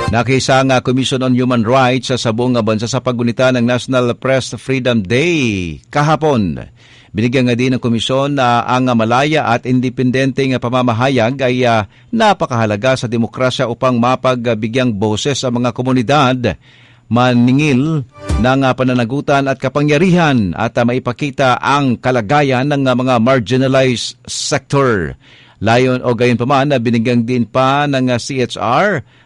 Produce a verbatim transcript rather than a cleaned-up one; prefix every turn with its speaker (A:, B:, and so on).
A: Nakisa nga Commission on Human Rights sa buong bansa sa pagunita ng National Press Freedom Day kahapon. Binigyan nga din ng komisyon na ang malaya at independenteng pamamahayag ay uh, napakahalaga sa demokrasya upang mapagbigyang boses sa mga komunidad, maningil ng uh, pananagutan at kapangyarihan at uh, maipakita ang kalagayan ng uh, mga marginalized sector. Layon o gayon pa man, binigyan din pa ng uh, C H R